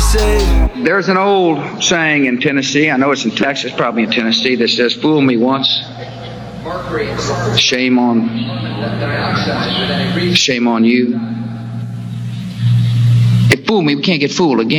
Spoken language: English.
There's an old saying in Tennessee, I know it's in Texas, probably in Tennessee, that says, "Fool me once, shame on you." If fool me, we can't get fooled again.